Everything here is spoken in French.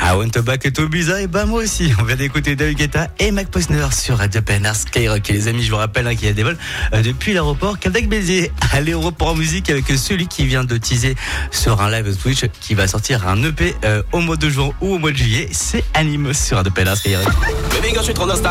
I want to back to Ibiza, et bah moi aussi. On vient d'écouter David Guetta et Mike Posner sur Radio PNR Skyrock. Et les amis, je vous rappelle qu'il y a des vols depuis l'aéroport qu'avec Béziers. À l'aéroport en musique avec celui qui vient de teaser sur un live Twitch qui va sortir un EP au mois de juin ou au mois de juillet. C'est Anime sur Radio PNR Skyrock.